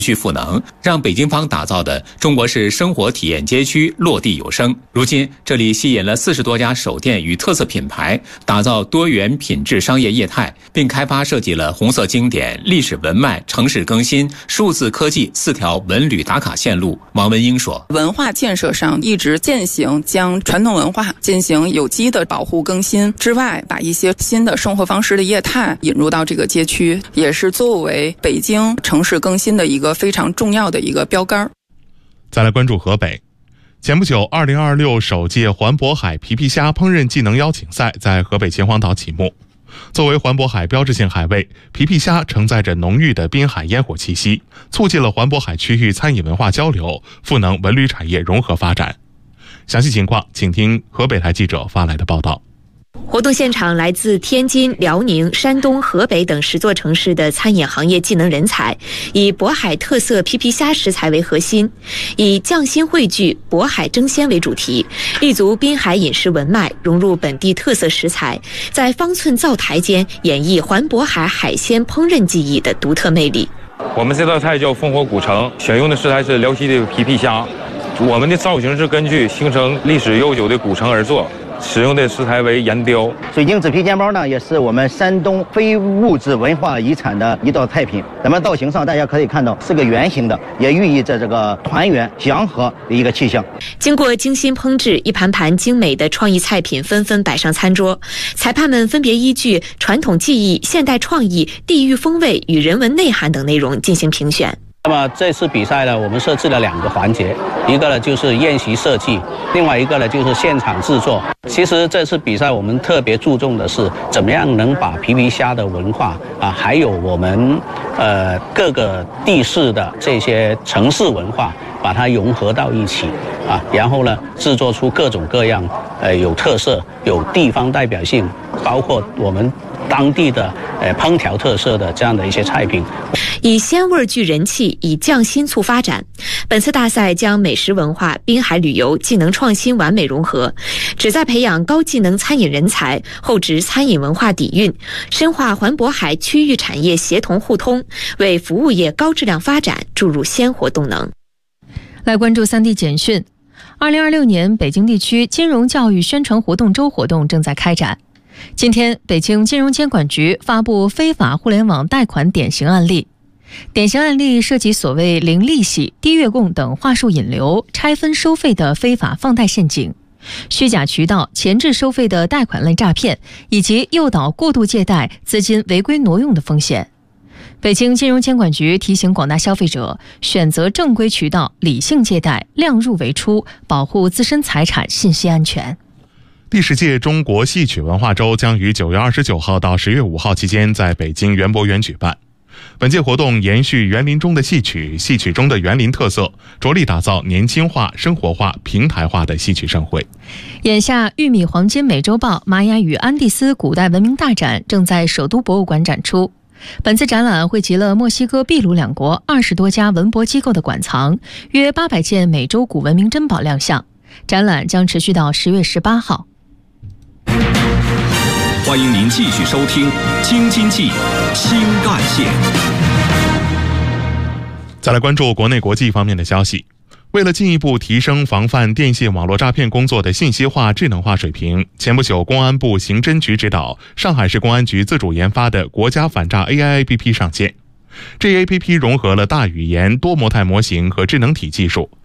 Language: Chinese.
续赋能，让北京方打造的中国式生活体验街区落地有声。如今，这里吸引了40多家首店与特色品牌，打造多元品质商业业态，并开发设计了红色经典、历史文脉、城市更新、数字科技4条文旅打卡线路。王文英说：“ 文化建设上一直践行将传统文化进行有机的保护更新之外，把一些新的生活方式的业态引入到这个街区，也是作为北京城市更新的一个非常重要的一个标杆。” 再来关注河北。前不久，2026首届环渤海皮皮虾烹饪技能邀请赛在河北秦皇岛启幕。作为环渤海标志性海味，皮皮虾承载着浓郁的滨海烟火气息，促进了环渤海区域餐饮文化交流，赋能文旅产业融合发展。详细情况，请听河北台记者发来的报道。 活动现场来自天津、辽宁、山东、河北等10座城市的餐饮行业技能人才，以渤海特色皮皮虾食材为核心，以匠心汇聚、渤海争鲜为主题，立足滨海饮食文脉，融入本地特色食材，在方寸灶台间演绎环渤海海鲜烹饪技艺的独特魅力。 我们这道菜叫烽火古城，选用的食材是辽西的皮皮虾，我们的造型是根据形成历史悠久的古城而做。使用的食材为岩雕。 水晶纸皮煎包呢，也是我们山东非物质文化遗产的一道菜品。咱们造型上大家可以看到是个圆形的，也寓意着这个团圆祥和的一个气象。 经过精心烹制，一盘盘精美的创意菜品纷纷摆上餐桌，裁判们分别依据传统技艺、现代创意、地域风味与人文内涵等内容进行评选。 那么这次比赛呢，我们设置了2个环节，一个呢就是宴席设计，另外一个呢就是现场制作。其实这次比赛我们特别注重的是怎么样能把皮皮虾的文化还有我们各个地市的这些城市文化，把它融合到一起然后呢制作出各种各样有特色、有地方代表性，包括我们当地的烹调特色的这样的一些菜品， 以鲜味聚人气，以匠心促发展。本次大赛将美食文化、滨海旅游、技能创新完美融合，旨在培养高技能餐饮人才，厚植餐饮文化底蕴，深化环渤海区域产业协同互通，为服务业高质量发展注入鲜活动能。 来关注3D 简讯。2026年北京地区金融教育宣传活动周活动正在开展。今天，北京金融监管局发布非法互联网贷款典型案例。典型案例涉及所谓零利息、低月供等话术引流、拆分收费的非法放贷陷阱、虚假渠道、前置收费的贷款类诈骗，以及诱导过度借贷、资金违规挪用的风险。北京金融监管局提醒广大消费者，选择正规渠道，理性借贷，量入为出，保护自身财产信息安全。 第10届中国戏曲文化周将于9月29号到10月5号期间在北京园博园举办。本届活动延续园林中的戏曲、戏曲中的园林特色，着力打造年轻化、生活化、平台化的戏曲盛会。 眼下，玉米黄金美洲豹、玛雅与安第斯古代文明大展正在首都博物馆展出。本次展览汇集了墨西哥、秘鲁2国20多家文博机构的馆藏，约800件美洲古文明珍宝亮相。展览将持续到10月18号。 欢迎您继续收听《京津冀新干线》。 再来关注国内国际方面的消息。为了进一步提升防范电信网络诈骗工作的信息化、智能化水平，前不久公安部刑侦局指导，上海市公安局自主研发的国家反诈 AI APP 上线。这 APP 融合了大语言、多模态模型和智能体技术，